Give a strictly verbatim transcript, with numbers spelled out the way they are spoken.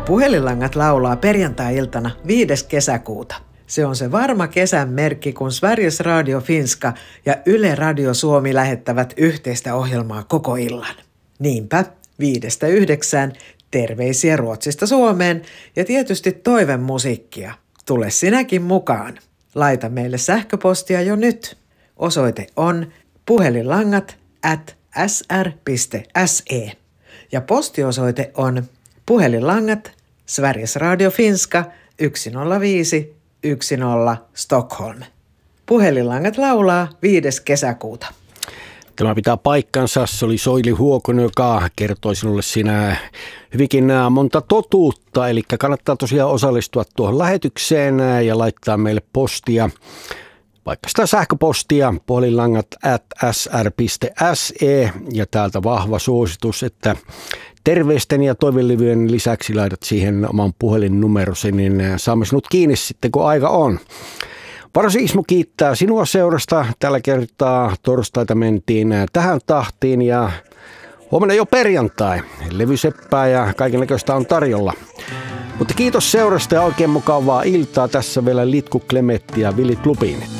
Puhelinlangat laulaa perjantai-iltana viides kesäkuuta. Se on se varma kesän merkki, kun Sveriges Radio Finska ja Yle Radio Suomi lähettävät yhteistä ohjelmaa koko illan. Niinpä viidestä yhdeksään terveisiä Ruotsista Suomeen ja tietysti toivemusiikkia. Tule sinäkin mukaan. Laita meille sähköpostia jo nyt. Osoite on puhelinlangat at s r piste s e ja postiosoite on puhelinlangat Sveriges Radio Finska yksi nolla viisi yksi nolla Stockholm. Puhelinlangat laulaa viides kesäkuuta. Tämä pitää paikkansa. Se oli Soili Huokonen, joka kertoi sinulle siinä hyvinkin monta totuutta. Eli kannattaa tosiaan osallistua tuohon lähetykseen ja laittaa meille postia. Vaikka sitä sähköpostia puhelinlangat at s r piste s e ja täältä vahva suositus, että terveisten ja toivelivyjen lisäksi laitat siihen oman puhelinnumerosi, niin saamme sinut kiinni sitten kun aika on. Parosi Ismo kiittää sinua seurasta. Tällä kertaa torstaita mentiin tähän tahtiin ja huomenna jo perjantai. Levyseppää ja kaikennäköistä on tarjolla. Mutta kiitos seurasta ja oikein mukavaa iltaa. Tässä vielä Litku Klemetti ja Vilit Lupinit.